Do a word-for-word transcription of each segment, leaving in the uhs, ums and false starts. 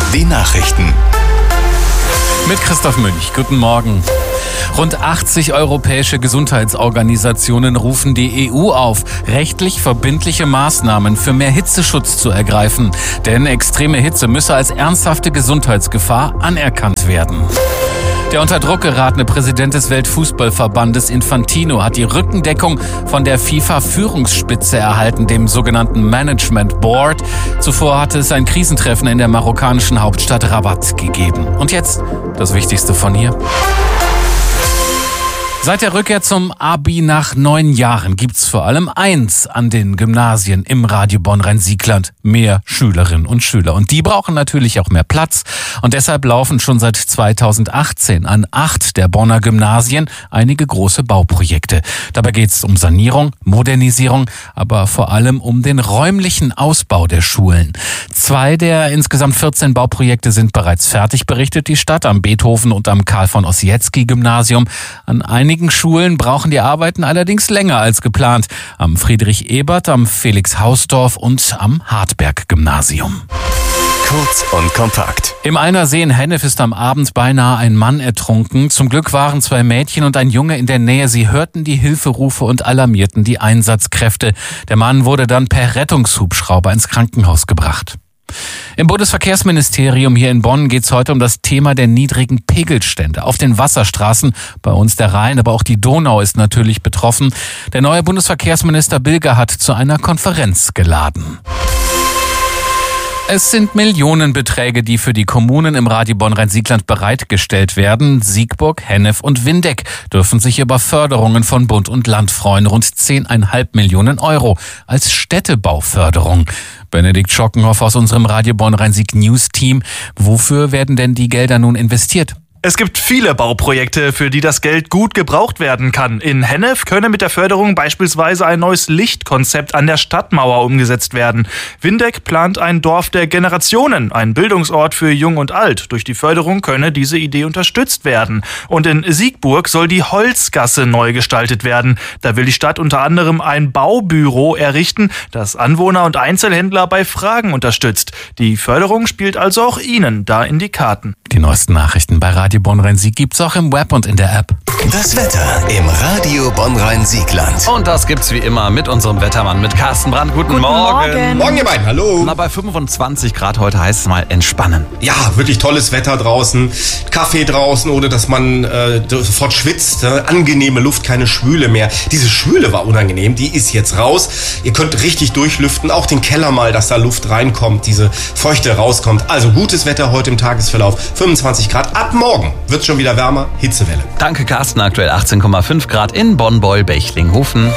Die Nachrichten. Mit Christoph Münch. Guten Morgen. Rund achtzig europäische Gesundheitsorganisationen rufen die E U auf, rechtlich verbindliche Maßnahmen für mehr Hitzeschutz zu ergreifen. Denn extreme Hitze müsse als ernsthafte Gesundheitsgefahr anerkannt werden. Der unter Druck geratene Präsident des Weltfußballverbandes Infantino hat die Rückendeckung von der FIFA-Führungsspitze erhalten, dem sogenannten Management Board. Zuvor hatte es ein Krisentreffen in der marokkanischen Hauptstadt Rabat gegeben. Und jetzt das Wichtigste von hier. Seit der Rückkehr zum Abi nach neun Jahren gibt's vor allem eins an den Gymnasien im Radio Bonn-Rhein-Siegland: mehr Schülerinnen und Schüler. Und die brauchen natürlich auch mehr Platz. Und deshalb laufen schon seit zweitausendachtzehn an acht der Bonner Gymnasien einige große Bauprojekte. Dabei geht's um Sanierung, Modernisierung, aber vor allem um den räumlichen Ausbau der Schulen. Zwei der insgesamt vierzehn Bauprojekte sind bereits fertig, berichtet die Stadt, am Beethoven- und am Karl-von-Ossietzky-Gymnasium. An einigen Schulen brauchen die Arbeiten allerdings länger als geplant. Am Friedrich-Ebert, am Felix-Hausdorf und am Hartberg-Gymnasium. Kurz und kompakt. Im Allnersee in Hennef ist am Abend beinahe ein Mann ertrunken. Zum Glück waren zwei Mädchen und ein Junge in der Nähe. Sie hörten die Hilferufe und alarmierten die Einsatzkräfte. Der Mann wurde dann per Rettungshubschrauber ins Krankenhaus gebracht. Im Bundesverkehrsministerium hier in Bonn geht es heute um das Thema der niedrigen Pegelstände auf den Wasserstraßen. Bei uns der Rhein, aber auch die Donau ist natürlich betroffen. Der neue Bundesverkehrsminister Bilger hat zu einer Konferenz geladen. Es sind Millionenbeträge, die für die Kommunen im Radio Bonn-Rhein-Siegland bereitgestellt werden. Siegburg, Hennef und Windeck dürfen sich über Förderungen von Bund und Land freuen. Rund zehn Komma fünf Millionen Euro als Städtebauförderung. Benedikt Schockenhoff aus unserem Radio Bonn-Rhein-Sieg News Team. Wofür werden denn die Gelder nun investiert? Es gibt viele Bauprojekte, für die das Geld gut gebraucht werden kann. In Hennef könne mit der Förderung beispielsweise ein neues Lichtkonzept an der Stadtmauer umgesetzt werden. Windeck plant ein Dorf der Generationen, ein Bildungsort für Jung und Alt. Durch die Förderung könne diese Idee unterstützt werden. Und in Siegburg soll die Holzgasse neu gestaltet werden. Da will die Stadt unter anderem ein Baubüro errichten, das Anwohner und Einzelhändler bei Fragen unterstützt. Die Förderung spielt also auch Ihnen da in die Karten. Die neuesten Nachrichten bei Radio Bonn-Rhein-Sieg gibt's auch im Web und in der App. Das Wetter im Radio Bonn-Rhein-Siegland. Und das gibt's wie immer mit unserem Wettermann, mit Carsten Brandt. Guten, Guten Morgen. Morgen. Morgen, ihr beiden, hallo. Na, bei fünfundzwanzig Grad heute heißt es mal entspannen. Ja, wirklich tolles Wetter draußen. Kaffee draußen, ohne dass man äh, sofort schwitzt. Äh, angenehme Luft, keine Schwüle mehr. Diese Schwüle war unangenehm, die ist jetzt raus. Ihr könnt richtig durchlüften, auch den Keller mal, dass da Luft reinkommt, diese Feuchte rauskommt. Also gutes Wetter heute im Tagesverlauf. fünfundzwanzig Grad. Ab morgen wird's schon wieder wärmer. Hitzewelle. Danke, Carsten. Aktuell achtzehn Komma fünf Grad in Bonn, Beul, Bechlinghofen.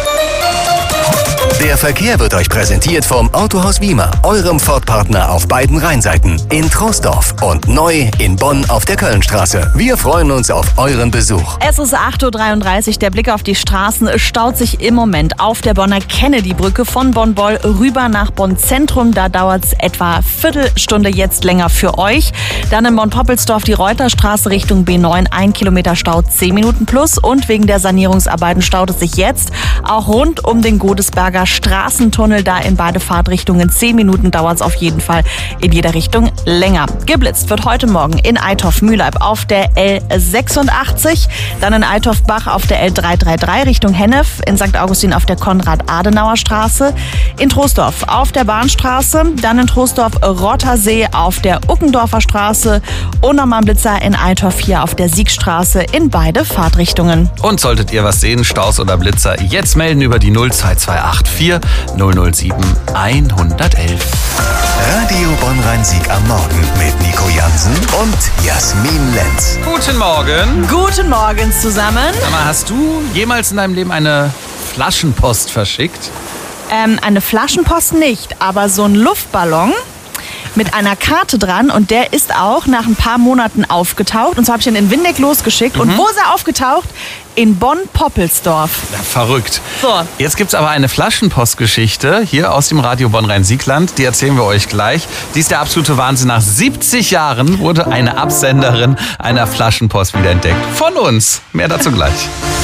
Der Verkehr wird euch präsentiert vom Autohaus Wiemer, eurem Ford-Partner auf beiden Rheinseiten. In Troisdorf und neu in Bonn auf der Kölnstraße. Wir freuen uns auf euren Besuch. Es ist acht Uhr dreiunddreißig. Der Blick auf die Straßen staut sich im Moment auf der Bonner Kennedy-Brücke von Bonn-Beul rüber nach Bonn-Zentrum. Da dauert es etwa Viertelstunde jetzt länger für euch. Dann in Bonn-Poppelsdorf die Reuterstraße Richtung B neun. Ein Kilometer Stau, zehn Minuten plus. Und wegen der Sanierungsarbeiten staut es sich jetzt auch rund um den Godesberger Straßentunnel, da in beide Fahrtrichtungen. Zehn Minuten dauert es auf jeden Fall in jeder Richtung länger. Geblitzt wird heute Morgen in Eitorf-Mühleib auf der L sechsundachtzig, dann in Eitorf-Bach auf der L dreihundertdreiunddreißig Richtung Hennef, in Sankt Augustin auf der Konrad-Adenauer-Straße, in Troisdorf auf der Bahnstraße, dann in Troisdorf-Rottersee auf der Uckendorfer Straße und nochmal ein Blitzer in Eitorf hier auf der Siegstraße in beide Fahrtrichtungen. Und solltet ihr was sehen, Staus oder Blitzer, jetzt melden über die null zwei zwei acht vier null null sieben eins eins eins. Radio Bonn-Rhein-Sieg am Morgen mit Nico Jansen und Jasmin Lenz. Guten Morgen. Guten Morgen zusammen. Sag mal, hast du jemals in deinem Leben eine Flaschenpost verschickt? Ähm, eine Flaschenpost nicht, aber so ein Luftballon mit einer Karte dran, und der ist auch nach ein paar Monaten aufgetaucht. Und so habe ich ihn in Windeck losgeschickt. Mhm. Und wo ist er aufgetaucht? In Bonn-Poppelsdorf. Ja, verrückt. So. Jetzt gibt's aber eine Flaschenpostgeschichte hier aus dem Radio Bonn-Rhein-Siegland. Die erzählen wir euch gleich. Die ist der absolute Wahnsinn. Nach siebzig Jahren wurde eine Absenderin einer Flaschenpost wiederentdeckt. Von uns. Mehr dazu gleich.